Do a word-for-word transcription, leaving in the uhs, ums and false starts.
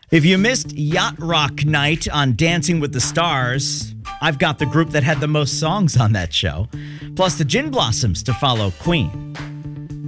If you missed Yacht Rock Night on Dancing with the Stars, I've got the group that had the most songs on that show, plus the Gin Blossoms to follow Queen.